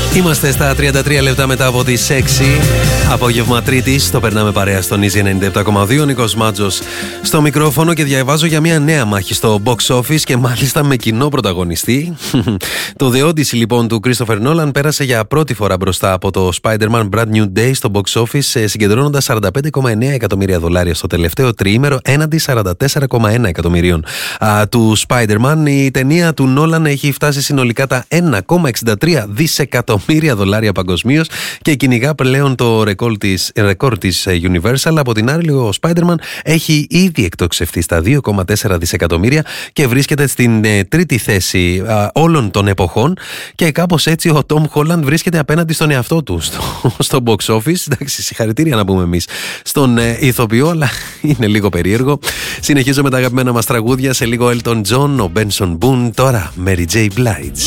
Είμαστε στα 33 λεπτά μετά από τις 6. Απόγευμα Τρίτης. Το περνάμε παρέα στον Easy 97,2. Νίκος Μάτζος στο μικρόφωνο και διαβάζω για μια νέα μάχη στο box office και μάλιστα με κοινό πρωταγωνιστή. Το The Odyssey λοιπόν του Christopher Nolan πέρασε για πρώτη φορά μπροστά από το Spider-Man Brand New Day στο box office, συγκεντρώνοντας $45,9 εκατομμύρια στο τελευταίο τριήμερο έναντι 44,1 εκατομμυρίων του Spider-Man. Η ταινία του Nolan έχει φτάσει συνολικά τα $1,63 δισεκατομμύρια παγκοσμίως και κυνηγά πλέον το ρεκόρ της Universal. Από την άλλη, ο Spider-Man έχει ήδη εκτοξευθεί στα 2,4 δισεκατομμύρια και βρίσκεται στην τρίτη θέση όλων των εποχών, και κάπως έτσι ο Tom Holland βρίσκεται απέναντι στον εαυτό του στο box office. Εντάξει, συγχαρητήρια να πούμε εμείς στον ηθοποιό, αλλά είναι λίγο περίεργο. Συνεχίζω με τα αγαπημένα μας τραγούδια. Σε λίγο Elton John, ο Benson Boone, τώρα Mary J. Blige.